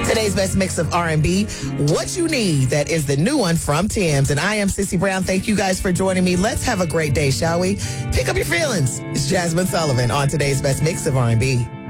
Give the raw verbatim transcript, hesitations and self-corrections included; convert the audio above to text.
Today's best mix of R and B, What You Need. That is the new one from Tim's. And I am Sissy Brown. Thank you guys for joining me. Let's have a great day, shall we? Pick up your feelings. It's Jasmine Sullivan on today's best mix of R and B.